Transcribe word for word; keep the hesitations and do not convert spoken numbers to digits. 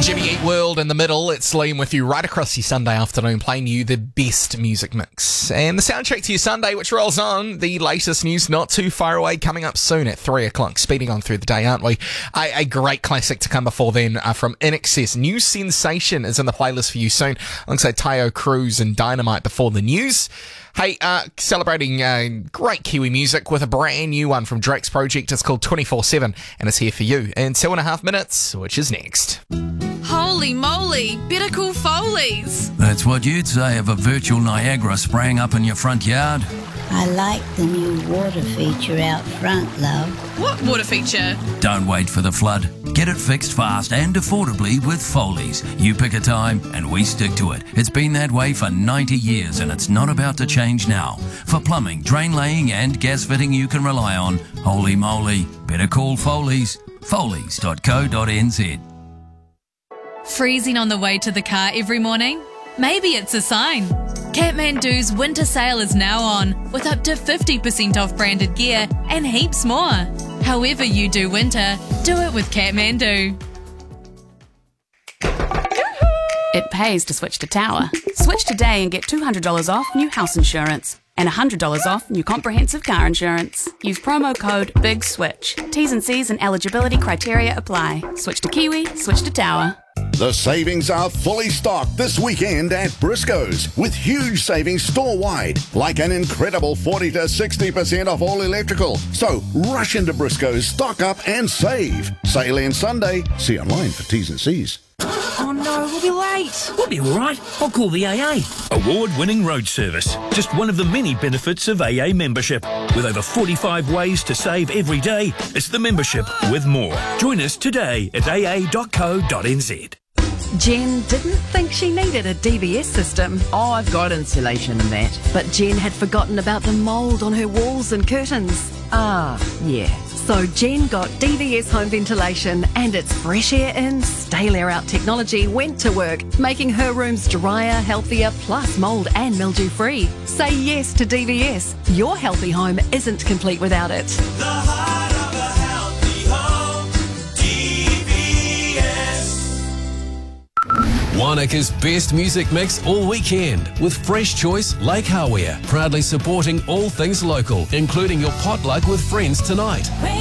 Jimmy Eat World in the middle. It's Liam with you right across your Sunday afternoon, playing you the best music mix. And the soundtrack to your Sunday, which rolls on, the latest news not too far away, coming up soon at three o'clock. Speeding on through the day, aren't we? A, a great classic to come before then uh, from I N X S. New Sensation is in the playlist for you soon, alongside Tayo Cruz and Dynamite before the news. Hey, uh, celebrating uh, great Kiwi music with a brand new one from Drake's project. It's called twenty-four seven, and it's here for you in two and a half minutes, which is next. Holy moly, better call Foley's. That's what you'd say of a virtual Niagara spraying up in your front yard. I like the new water feature out front, love. What water feature? Don't wait for the flood. Get it fixed fast and affordably with Foley's. You pick a time and we stick to it. It's been that way for ninety years and it's not about to change now. For plumbing, drain laying and gas fitting you can rely on, holy moly, better call Foley's. Foley's dot co dot n z. Freezing on the way to the car every morning? Maybe it's a sign. Kathmandu's winter sale is now on, with up to fifty percent off branded gear and heaps more. However you do winter, do it with Kathmandu. It pays to switch to Tower. Switch today and get two hundred dollars off new house insurance and one hundred dollars off new comprehensive car insurance. Use promo code BIGSWITCH. T's and C's and eligibility criteria apply. Switch to Kiwi, switch to Tower. The savings are fully stocked this weekend at Briscoe's with huge savings store-wide, like an incredible forty to sixty percent off all electrical. So rush into Briscoe's, stock up and save. Sale ends Sunday. See online for T's and C's. Oh no, we'll be late. We'll be all right. I'll call the A A. Award-winning road service. Just one of the many benefits of A A membership. With over forty-five ways to save every day, it's the membership with more. Join us today at a a dot co dot n z. Jen didn't think she needed a D V S system. Oh, I've got insulation and that. But Jen had forgotten about the mould on her walls and curtains. Ah, yeah. So Jen got D V S home ventilation, and its fresh air in, stale air out technology went to work, making her rooms drier, healthier, plus mould and mildew free. Say yes to D V S. Your healthy home isn't complete without it. The heart of a healthy home, D V S. Wanaka's best music mix all weekend with Fresh Choice Lake Hawea, proudly supporting all things local, including your potluck with friends tonight.